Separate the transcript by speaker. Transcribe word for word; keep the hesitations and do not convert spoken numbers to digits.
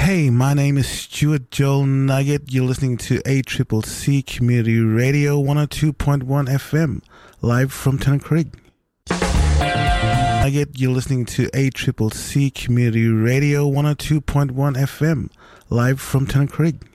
Speaker 1: Hey, my name is Stuart Joel Nugget. You're listening to A C C C Community Radio one oh two point one F M, live from Tennant Nugget. You're listening to A C C C Community Radio one oh two point one F M, live from Tennant